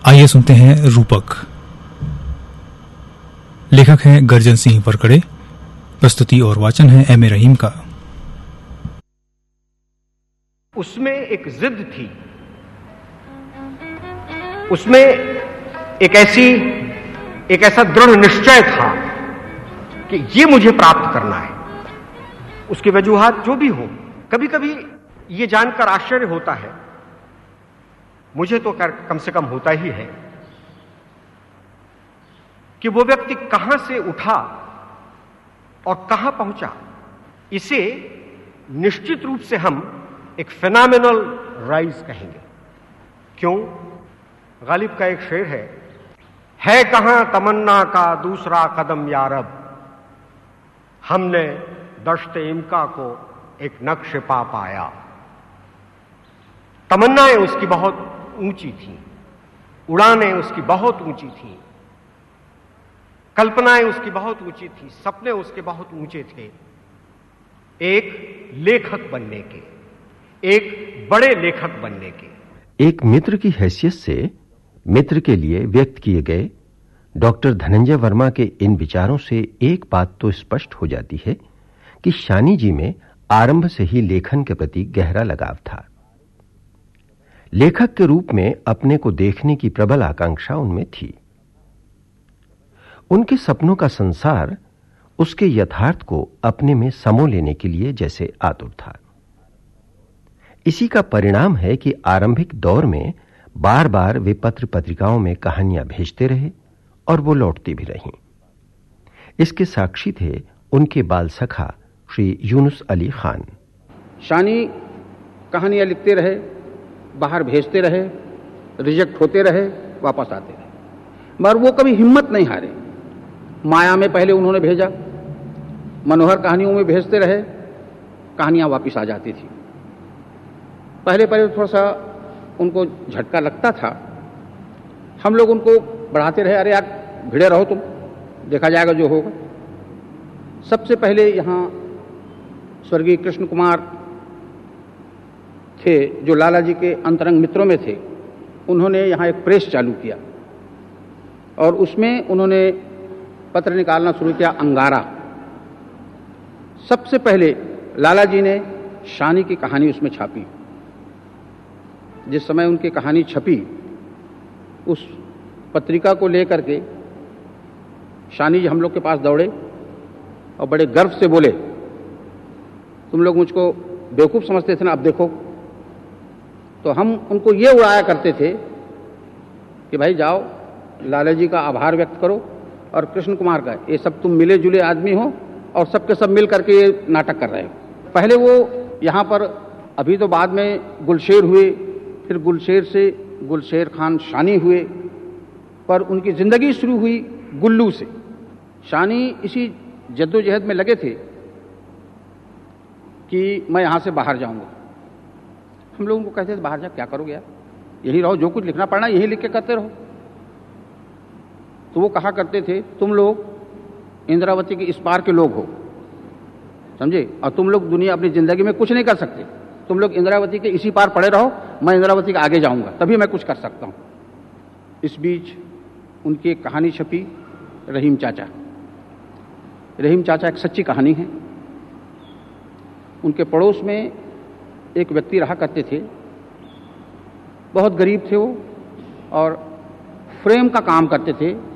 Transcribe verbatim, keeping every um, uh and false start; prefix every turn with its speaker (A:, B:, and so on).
A: आइए सुनते हैं रूपक। लेखक हैं गर्जन सिंह वरकड़े। प्रस्तुति और वाचन है एम ए रहीम का।
B: उसमें एक जिद थी, उसमें एक ऐसी एक ऐसा दृढ़ निश्चय था कि ये मुझे प्राप्त करना है। उसकी वजूहात जो भी हो, कभी कभी ये जानकर आश्चर्य होता है, मुझे तो कर, कम से कम होता ही है, कि वो व्यक्ति कहां से उठा और कहां पहुंचा। इसे निश्चित रूप से हम एक फेनोमेनल राइज कहेंगे। क्यों? गालिब का एक शेर है, है कहां तमन्ना का दूसरा कदम यारब, हमने दश्ते इम्का को एक नक्श पा पाया। तमन्नाएं उसकी बहुत ऊंची थी, उड़ानें उसकी बहुत ऊंची थी, कल्पनाएं उसकी बहुत ऊंची थी, सपने उसके बहुत ऊंचे थे। एक लेखक बनने के, एक बड़े लेखक बनने के।
C: एक मित्र की हैसियत से मित्र के लिए व्यक्त किए गए डॉक्टर धनंजय वर्मा के इन विचारों से एक बात तो स्पष्ट हो जाती है कि शानी जी में आरंभ से ही लेखन के प्रति गहरा लगाव था। लेखक के रूप में अपने को देखने की प्रबल आकांक्षा उनमें थी। उनके सपनों का संसार उसके यथार्थ को अपने में समो लेने के लिए जैसे आतुर था। इसी का परिणाम है कि आरंभिक दौर में बार बार वे पत्र पत्रिकाओं में कहानियां भेजते रहे और वो लौटती भी रहीं। इसके साक्षी थे उनके बाल सखा श्री यूनुस अली खान।
D: शानी कहानियां लिखते रहे, बाहर भेजते रहे, रिजेक्ट होते रहे, वापस आते रहे, मगर वो कभी हिम्मत नहीं हारे। माया में पहले उन्होंने भेजा, मनोहर कहानियों में भेजते रहे, कहानियां वापस आ जाती थी। पहले पहले थोड़ा सा उनको झटका लगता था, हम लोग उनको बढ़ाते रहे, अरे यार भिड़े रहो तुम, देखा जाएगा जो होगा। सबसे पहले यहाँ स्वर्गीय कृष्ण कुमार थे, जो लाला जी के अंतरंग मित्रों में थे। उन्होंने यहाँ एक प्रेस चालू किया और उसमें उन्होंने पत्र निकालना शुरू किया, अंगारा। सबसे पहले लाला जी ने शानी की कहानी उसमें छापी। जिस समय उनकी कहानी छपी, उस पत्रिका को लेकर के शानी जी हम लोग के पास दौड़े और बड़े गर्व से बोले, तुम लोग मुझको बेवकूफ़ समझते थे ना, अब देखो। तो हम उनको ये उड़ाया करते थे कि भाई जाओ लाला जी का आभार व्यक्त करो और कृष्ण कुमार का, ये सब तुम मिले जुले आदमी हो और सबके सब मिल करके ये नाटक कर रहे हो। पहले वो यहाँ पर, अभी तो बाद में गुलशेर हुए, फिर गुलशेर से गुलशेर खान शानी हुए, पर उनकी जिंदगी शुरू हुई गुल्लू से। शानी इसी जद्दोजहद में लगे थे कि मैं यहाँ से बाहर जाऊँगा। हम लोग उनको कहते थे, बाहर जा क्या करोगे यार, यही रहो, जो कुछ लिखना पड़ना यही लिख के करते रहो। तो वो कहा करते थे, तुम लोग इंद्रावती के इस पार के लोग हो, समझे, और तुम लोग दुनिया अपनी जिंदगी में कुछ नहीं कर सकते। तुम लोग इंद्रावती के इसी पार पड़े रहो, मैं इंद्रावती के आगे जाऊंगा, तभी मैं कुछ कर सकता हूं। इस बीच उनकी एक कहानी छपी, रहीम चाचा। रहीम चाचा एक सच्ची कहानी है। उनके पड़ोस में एक व्यक्ति रहा करते थे, बहुत गरीब थे वो और फ्रेम का काम करते थे।